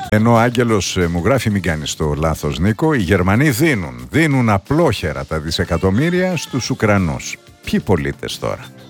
Ενώ ο Άγγελος μου γράφει, μην κάνεις το λάθος Νίκο, οι Γερμανοί δίνουν απλόχερα τα δισεκατομμύρια στους Ουκρανούς. Ποιοι πολίτες τώρα?